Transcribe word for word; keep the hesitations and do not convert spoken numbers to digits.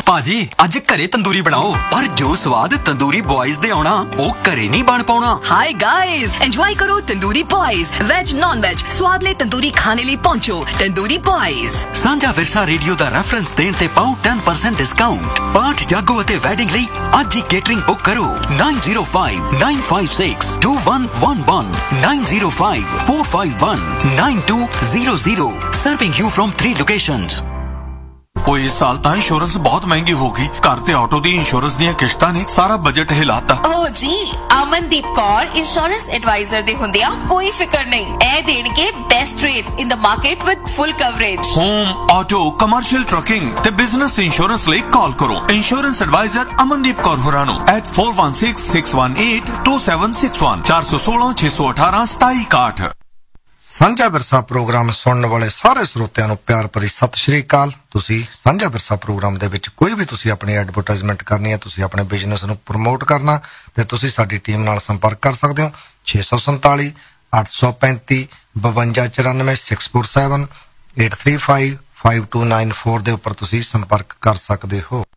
ਭਾਜੀ ਅੱਜ ਘਰੇ ਤੰਦੂਰੀ ਬਣਾਓ, ਪਰ ਜੋ ਸਵਾਦ ਤੰਦੂਰੀ ਬॉयਜ਼ ਦੇ ਆਉਣਾ ਉਹ ਘਰੇ ਨਹੀਂ ਬਣ ਪਾਉਣਾ। हाय गाइस, एंजॉय करो tandoori boys. Veg non veg स्वाद ले तंदूरी खाने लिए पहुंचो तंदूरी बॉयज। ਸਾਂਝਾ ਵਿਰਸਾ ਰੇਡੀਓ ਦਾ ਰੈਫਰੈਂਸ ਦੇਣ ਤੇ ਪਾਓ ten percent ਡਿਸਕਾਊਂਟ। ਪਾਠ ਜਾਗੋ ਅਤੇ ਵੈਡਿੰਗ ਲਈ ਅੱਜ ਹੀ ਕੇਟਰਿੰਗ ਬੁੱਕ ਕਰੋ nine zero five nine five six two one one one nine zero five four five one nine two zero zero, serving you from three locations। ਉਹ ਇਸ ਸਾਲ ਤਾਂ ਇੰਸ਼ੋਰੈਂਸ ਬਹੁਤ ਮਹਿੰਗੀ ਹੋ ਗਈ। ਘਰ ਤੇ ਆਟੋ ਦੀ ਇੰਸ਼ੋਰੈਂਸ ਦੀਆਂ ਕਿਸ਼ਤਾਂ ਨੇ ਸਾਰਾ ਬਜਟ ਹਿਲਾਤਾ। ਓ ਜੀ, ਅਮਨਦੀਪ ਕੌਰ ਇੰਸ਼ੋਰੈਂਸ ਐਡਵਾਈਜ਼ਰ ਦੇ ਹੁੰਦਿਆਂ ਕੋਈ ਫਿਕਰ ਨਹੀਂ। ਇਹ ਦੇਣਗੇ best rates in the market with full coverage. Home, auto, commercial trucking ਤੇ ਬਿਜ਼ਨਸ ਇੰਸ਼ੋਰੈਂਸ ਲਈ ਕਾਲ ਕਰੋ ਇੰਸ਼ੋਰੈਂਸ ਐਡਵਾਈਜ਼ਰ ਅਮਨਦੀਪ ਕੌਰ ਹੋਰਾਂ ਨੂੰ at four one six six one eight two seven six one ਚਾਰ ਸੌ ਸੋਲਾਂ ਛੇ ਸੌ ਅਠਾਰਾਂ ਸਤਾਈ ਇਕਾਹਠ। ਸਾਂਝਾ ਵਿਰਸਾ ਪ੍ਰੋਗਰਾਮ ਸੁਣਨ ਵਾਲੇ ਸਾਰੇ ਸਰੋਤਿਆਂ ਨੂੰ ਪਿਆਰ ਭਰੀ ਸਤਿ ਸ਼੍ਰੀ ਅਕਾਲ। ਤੁਸੀਂ ਸਾਂਝਾ ਵਿਰਸਾ ਪ੍ਰੋਗਰਾਮ ਦੇ ਵਿੱਚ ਕੋਈ ਵੀ ਤੁਸੀਂ ਆਪਣੀ ਐਡਵਰਟਾਈਜ਼ਮੈਂਟ ਕਰਨੀ ਹੈ, ਤੁਸੀਂ ਆਪਣੇ ਬਿਜ਼ਨਸ ਨੂੰ ਪ੍ਰਮੋਟ ਕਰਨਾ, ਤੇ ਤੁਸੀਂ ਸਾਡੀ ਟੀਮ ਨਾਲ ਸੰਪਰਕ ਕਰ ਸਕਦੇ ਹੋ ਛੇ ਸੌ ਸੰਤਾਲੀ ਅੱਠ ਸੌ ਪੈਂਤੀ ਬਵੰਜਾ ਚੁਰਾਨਵੇਂ six four seven eight three five five two nine four ਦੇ ਉੱਪਰ ਤੁਸੀਂ ਸੰਪਰਕ ਕਰ ਸਕਦੇ ਹੋ।